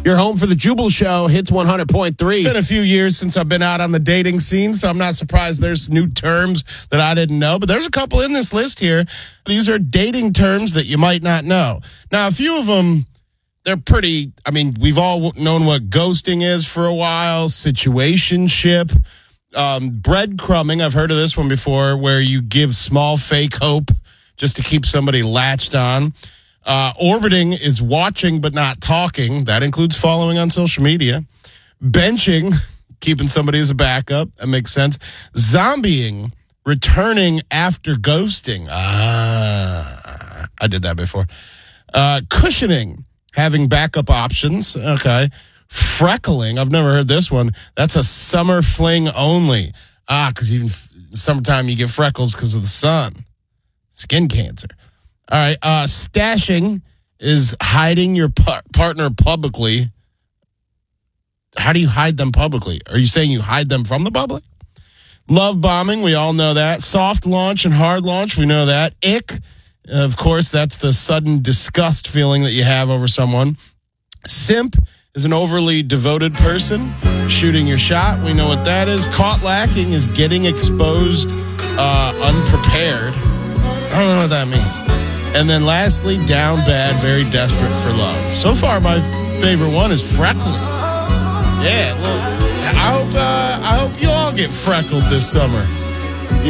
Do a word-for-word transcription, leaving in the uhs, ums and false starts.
You're home for the Jubal Show, Hits one hundred point three. It's been a few years since I've been out on the dating scene, so I'm not surprised there's new terms that I didn't know. But there's a couple in this list here. These are dating terms that you might not know. Now, a few of them, they're pretty, I mean, we've all known what ghosting is for a while, situationship, um, breadcrumbing. I've heard of this one before, where you give small fake hope just to keep somebody latched on. Uh, orbiting is watching but not talking. That includes following on social media. Benching, keeping somebody as a backup. That makes sense. Zombieing, returning after ghosting. Ah, I did that before. Uh, cushioning, having backup options. Okay. Freckling, I've never heard this one. That's a summer fling only. Ah, because even f- summertime you get freckles because of the sun. Skin cancer. All right, uh, stashing is hiding your par- partner publicly. How do you hide them publicly? Are you saying you hide them from the public? Love bombing, we all know that. Soft launch and hard launch, we know that. Ick, of course, that's the sudden disgust feeling that you have over someone. Simp is an overly devoted person. Shooting your shot, we know what that is. Caught lacking is getting exposed uh, unprepared. I don't know what that means. And then lastly, down bad, very desperate for love. So far, my favorite one is freckling. Yeah, well, I hope uh, I hope you all get freckled this summer.